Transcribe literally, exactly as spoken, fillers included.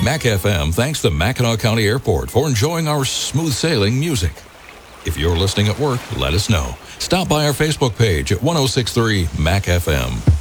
Mac F M thanks the Mackinac County Airport for enjoying our smooth sailing music. If you're listening at work, let us know. Stop by our Facebook page at ten sixty-three Mac F M.